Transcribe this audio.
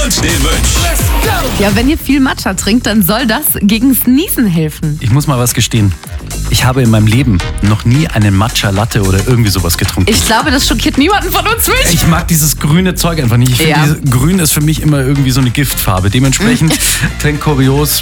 den Wünsch. Ja, wenn ihr viel Matcha trinkt, dann soll das gegen Sneezen helfen. Ich muss mal was gestehen. Ich habe in meinem Leben noch nie einen Matcha Latte oder irgendwie sowas getrunken. Ich glaube, das schockiert niemanden von uns nicht. Ich mag dieses grüne Zeug einfach nicht. Ich finde, Ja. Grün ist für mich immer irgendwie so eine Giftfarbe. Dementsprechend klingt kurios.